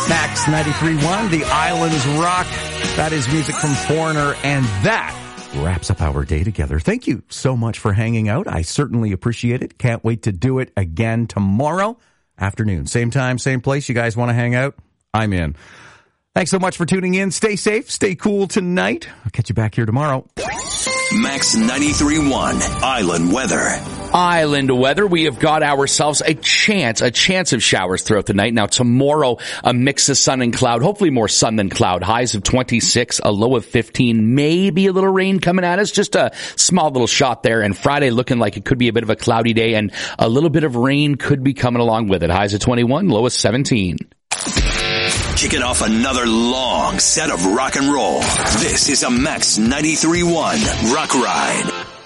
Max 93.1, The Islands Rock. That is music from Foreigner, and that wraps up our day together. Thank you so much for hanging out. I certainly appreciate it. Can't wait to do it again tomorrow afternoon. Same time, same place. You guys want to hang out? I'm in. Thanks so much for tuning in. Stay safe. Stay cool tonight. I'll catch you back here tomorrow. Max 93.1 Island Weather. Island weather, we have got ourselves a chance of showers throughout the night. Now tomorrow, a mix of sun and cloud, hopefully more sun than cloud. Highs of 26, a low of 15, maybe a little rain coming at us, just a small little shot there. And Friday looking like it could be a bit of a cloudy day, and a little bit of rain could be coming along with it. Highs of 21, low of 17. Kicking off another long set of rock and roll. This is a Max 93.1 Rock Ride.